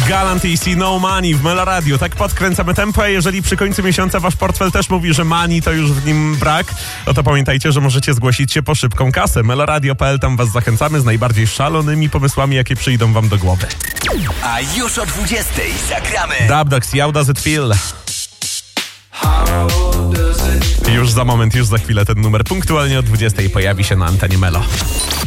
Gallant i See No Money w Melo Radio. Tak podkręcamy tempo, a jeżeli przy końcu miesiąca wasz portfel też mówi, że money to już w nim brak, no to pamiętajcie, że możecie zgłosić się po szybką kasę. Meloradio.pl, tam was zachęcamy z najbardziej szalonymi pomysłami, jakie przyjdą wam do głowy. A już o 20:00 zagramy Dubdogs, How Does It Feel? Już za moment, już za chwilę ten numer punktualnie o 20:00 pojawi się na antenie Melo.